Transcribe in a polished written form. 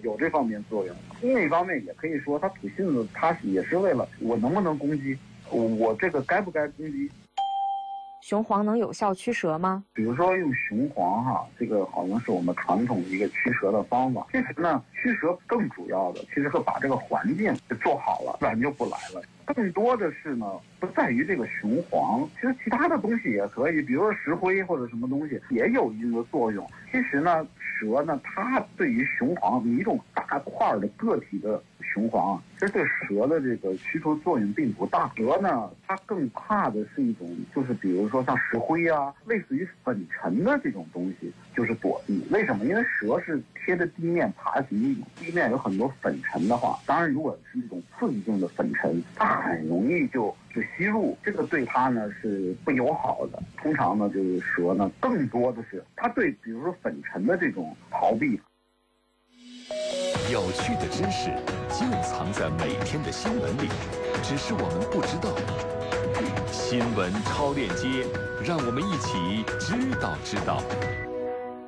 有这方面作用。另一方面也可以说，它吐信子，它也是为了我能不能攻击，我这个该不该攻击。 雄黄能有效驱蛇吗？ 比如说用雄黄这个好像是我们传统的一个驱蛇的方法。其实呢，驱蛇更主要的其实是把这个环境做好了，自然就不来了。更多的是呢，不在于这个雄黄，其实其他的东西也可以，比如说石灰或者什么东西也有一定的作用。其实呢，蛇呢，它对于雄黄一种大块的个体的雄黄，其实对蛇的这个驱除作用并不大。蛇呢，它更怕的是一种，就是比如说像石灰类似于粉尘的这种东西，就是躲避。为什么？因为蛇是贴着地面爬行，地面有很多粉尘的话，当然如果是那种刺激性的粉尘，它很容易就吸入，这个对它呢是不友好的。通常呢，就是蛇呢，更多的是它对比如说粉尘的这种逃避。 有趣的知识就藏在每天的新闻里，只是我们不知道。新闻超链接，让我们一起知道。